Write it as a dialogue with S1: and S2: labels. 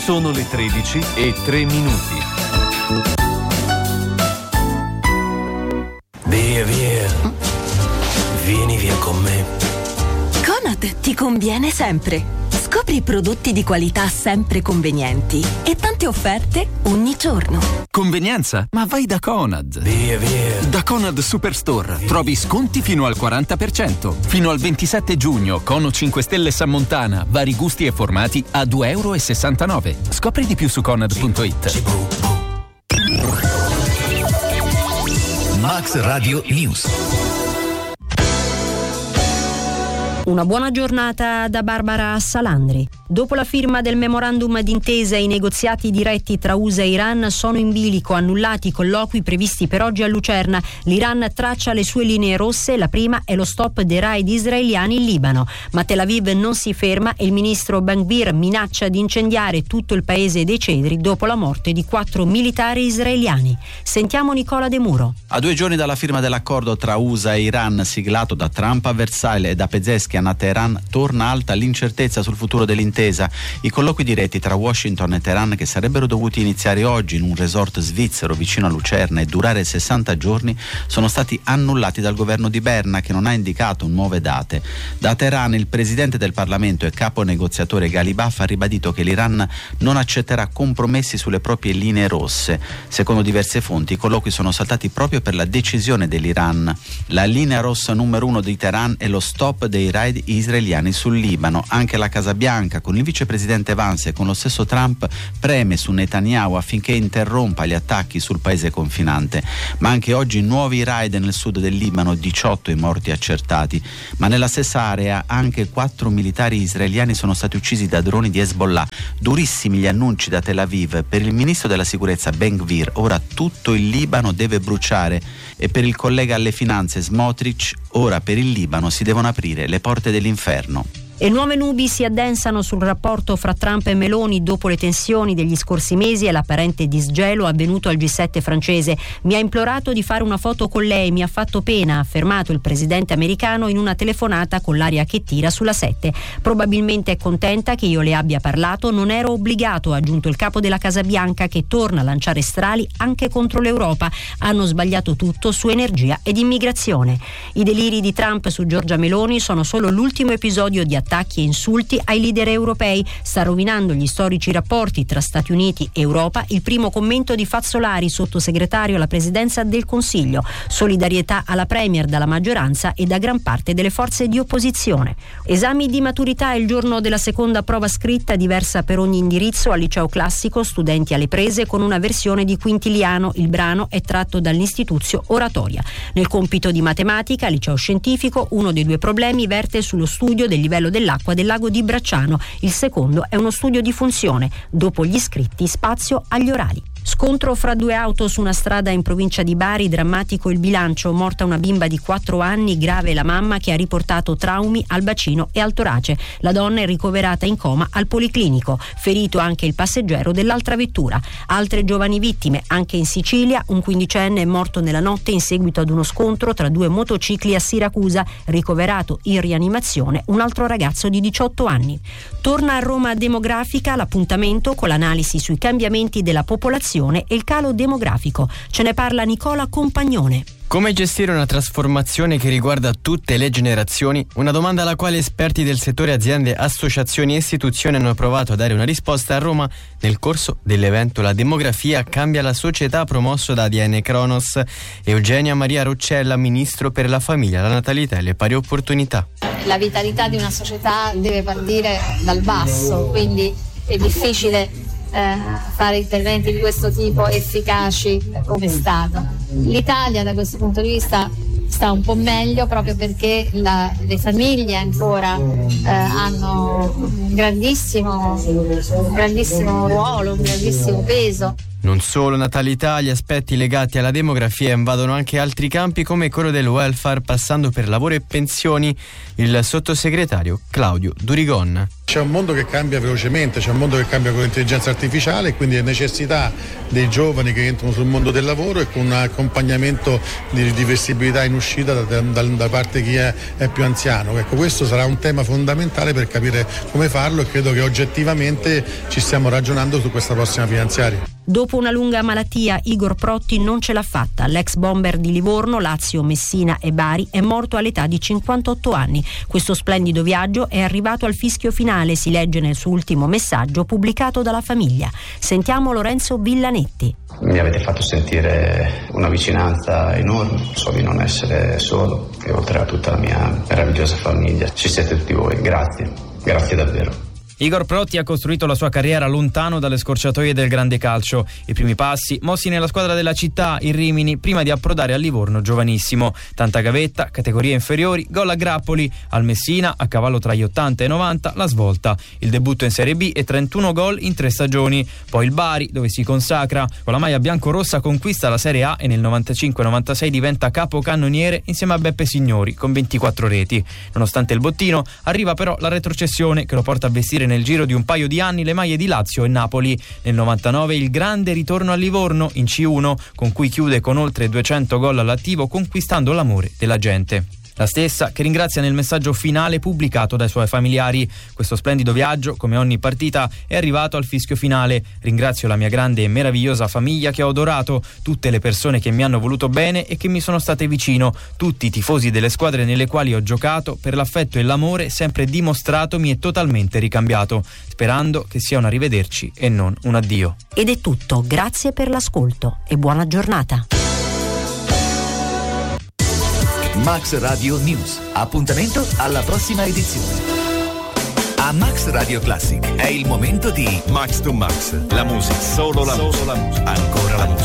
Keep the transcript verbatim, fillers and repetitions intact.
S1: Sono le tredici e tre minuti.
S2: Via, via. Vieni via con me.
S3: Conad ti conviene sempre. Scopri prodotti di qualità sempre convenienti e tante offerte ogni giorno.
S4: Convenienza? Ma vai da Conad.
S2: Via, via.
S4: Da Conad Superstore trovi sconti fino al quaranta per cento. Fino al ventisette giugno, Cono cinque Stelle Sammontana, vari gusti e formati a due e sessantanove euro. Scopri di più su conad punto it.
S2: Max Radio News.
S5: Una buona giornata da Barbara Salandri. Dopo la firma del memorandum d'intesa, i negoziati diretti tra U S A e Iran sono in bilico, annullati i colloqui previsti per oggi a Lucerna. L'Iran traccia le sue linee rosse, la prima è lo stop dei raid israeliani in Libano. Ma Tel Aviv non si ferma e il ministro Ben-Gvir minaccia di incendiare tutto il paese dei cedri dopo la morte di quattro militari israeliani. Sentiamo Nicola De Muro.
S6: A due giorni dalla firma dell'accordo tra U S A e Iran siglato da Trump a Versailles e da Pezeski a Teheran, torna alta l'incertezza sul futuro dell'intesa. I colloqui diretti tra Washington e Teheran, che sarebbero dovuti iniziare oggi in un resort svizzero vicino a Lucerna e durare sessanta giorni, sono stati annullati dal governo di Berna, che non ha indicato nuove date. Da Teheran il presidente del Parlamento e capo negoziatore Ghalibaf ha ribadito che l'Iran non accetterà compromessi sulle proprie linee rosse. Secondo diverse fonti i colloqui sono saltati proprio per la decisione dell'Iran. La linea rossa numero uno di Teheran è lo stop dei raid israeliani sul Libano. Anche la Casa Bianca, con il vicepresidente Vance e con lo stesso Trump, preme su Netanyahu affinché interrompa gli attacchi sul paese confinante. Ma anche oggi nuovi raid nel sud del Libano, diciotto i morti accertati. Ma nella stessa area anche quattro militari israeliani sono stati uccisi da droni di Hezbollah. Durissimi gli annunci da Tel Aviv. Per il ministro della sicurezza Ben-Gvir ora tutto il Libano deve bruciare, e per il collega alle finanze Smotrich ora per il Libano si devono aprire le porte dell'inferno.
S5: E nuove nubi si addensano sul rapporto fra Trump e Meloni dopo le tensioni degli scorsi mesi e l'apparente disgelo avvenuto al G sette francese. Mi ha implorato di fare una foto con lei, mi ha fatto pena, ha affermato il presidente americano in una telefonata con l'aria che tira sulla sette. Probabilmente è contenta che io le abbia parlato, non ero obbligato, ha aggiunto il capo della Casa Bianca, che torna a lanciare strali anche contro l'Europa. Hanno sbagliato tutto su energia ed immigrazione. I deliri di Trump su Giorgia Meloni sono solo l'ultimo episodio di attacchi e insulti ai leader europei. Sta rovinando gli storici rapporti tra Stati Uniti e Europa il primo commento di Fazzolari, sottosegretario alla presidenza del Consiglio. Solidarietà alla Premier dalla maggioranza e da gran parte delle forze di opposizione. Esami di maturità il giorno della seconda prova scritta, diversa per ogni indirizzo. Al liceo classico studenti alle prese con una versione di Quintiliano. Il brano è tratto dall'Istituzio Oratoria. Nel compito di matematica al liceo scientifico uno dei due problemi verte sullo studio del livello dell'acqua del lago di Bracciano. Il secondo è uno studio di funzione. Dopo gli iscritti, spazio agli orali. Scontro fra due auto su una strada in provincia di Bari, drammatico il bilancio, morta una bimba di quattro anni, grave la mamma che ha riportato traumi al bacino e al torace. La donna è ricoverata in coma al policlinico, ferito anche il passeggero dell'altra vettura. Altre giovani vittime, anche in Sicilia, un quindicenne è morto nella notte in seguito ad uno scontro tra due motocicli a Siracusa, ricoverato in rianimazione un altro ragazzo di diciotto anni. Torna a Roma Demografica l'appuntamento con l'analisi sui cambiamenti della popolazione e il calo demografico. Ce ne parla Nicola Compagnone.
S7: Come gestire una trasformazione che riguarda tutte le generazioni? Una domanda alla quale esperti del settore, aziende, associazioni e istituzioni hanno provato a dare una risposta a Roma nel corso dell'evento La demografia cambia la società, promosso da A D N Cronos. Eugenia Maria Roccella, ministro per la famiglia, la natalità e le pari opportunità.
S8: La vitalità di una società deve partire dal basso, quindi è difficile Eh, fare interventi di questo tipo efficaci come Stato. L'Italia da questo punto di vista sta un po' meglio, proprio perché la, le famiglie ancora eh, hanno un grandissimo, un grandissimo ruolo, un grandissimo peso.
S7: Non solo natalità, gli aspetti legati alla demografia invadono anche altri campi come quello del welfare, passando per lavoro e pensioni. Il sottosegretario Claudio Durigon.
S9: C'è un mondo che cambia velocemente, c'è un mondo che cambia con l'intelligenza artificiale, e quindi le necessità dei giovani che entrano sul mondo del lavoro e con un accompagnamento di, di vestibilità in uscita da, da, da parte di chi è, è più anziano. Ecco, questo sarà un tema fondamentale per capire come farlo, e credo che oggettivamente ci stiamo ragionando su questa prossima finanziaria.
S5: Dopo una lunga malattia, Igor Protti non ce l'ha fatta. L'ex bomber di Livorno, Lazio, Messina e Bari è morto all'età di cinquantotto anni. Questo splendido viaggio è arrivato al fischio finale, si legge nel suo ultimo messaggio pubblicato dalla famiglia. Sentiamo Lorenzo Villanetti.
S10: Mi avete fatto sentire una vicinanza enorme, so di non essere solo, e oltre a tutta la mia meravigliosa famiglia ci siete tutti voi. Grazie, grazie davvero.
S11: Igor Protti ha costruito la sua carriera lontano dalle scorciatoie del grande calcio. I primi passi mossi nella squadra della città, il Rimini, prima di approdare a Livorno giovanissimo. Tanta gavetta, categorie inferiori, gol a grappoli. Al Messina, a cavallo tra gli ottanta e i novanta, la svolta. Il debutto in Serie B e trentuno gol in tre stagioni. Poi il Bari, dove si consacra. Con la maglia biancorossa conquista la Serie A e nel novantacinque novantasei diventa capocannoniere insieme a Beppe Signori con ventiquattro reti. Nonostante il bottino, arriva però la retrocessione che lo porta a vestire nel giro di un paio di anni le maglie di Lazio e Napoli. Nel novantanove il grande ritorno a Livorno in C uno, con cui chiude con oltre duecento gol all'attivo, conquistando l'amore della gente. La stessa che ringrazia nel messaggio finale pubblicato dai suoi familiari. Questo splendido viaggio, come ogni partita, è arrivato al fischio finale. Ringrazio la mia grande e meravigliosa famiglia che ho adorato, tutte le persone che mi hanno voluto bene e che mi sono state vicino, tutti i tifosi delle squadre nelle quali ho giocato, per l'affetto e l'amore sempre dimostratomi e totalmente ricambiato, sperando che sia un arrivederci e non un addio.
S5: Ed è tutto, grazie per l'ascolto e buona giornata.
S12: Max Radio News. Appuntamento alla prossima edizione. A Max Radio Classic è il momento di
S1: Max to Max, la musica, solo la musica, ancora la musica.